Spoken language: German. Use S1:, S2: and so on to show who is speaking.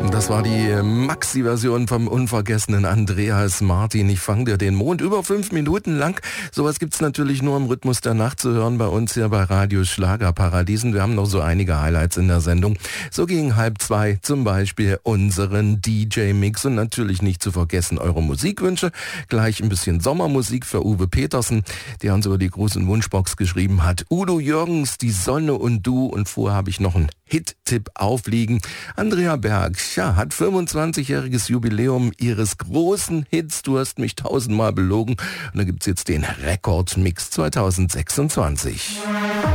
S1: Das war die Maxi-Version vom unvergessenen Andreas Martin. Ich fang dir den Mond über 5 Minuten lang. Sowas gibt's natürlich nur im Rhythmus der Nacht zu hören bei uns hier bei Radio Schlagerparadiesen. Wir haben noch so einige Highlights in der Sendung. So gegen 1:30 zum Beispiel unseren DJ-Mix und natürlich nicht zu vergessen eure Musikwünsche. Gleich ein bisschen Sommermusik für Uwe Petersen, der uns über die großen Wunschbox geschrieben hat. Udo Jürgens, Die Sonne und du, und vorher habe ich noch einen Hit-Tipp aufliegen. Andrea Berg, ja, hat 25-jähriges Jubiläum ihres großen Hits Du hast mich 1000-mal belogen. Und da gibt's jetzt den Rekordmix 2026.